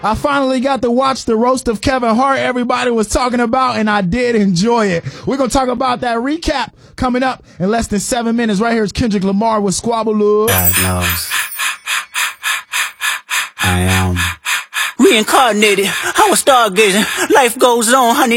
I finally got to watch the roast of Kevin Hart everybody was talking about, and I did enjoy it. We're going to talk about that recap coming up in less than 7 minutes. Right here is Kendrick Lamar with Squabble. God knows. I am reincarnated. I was stargazing. Life goes on, honey.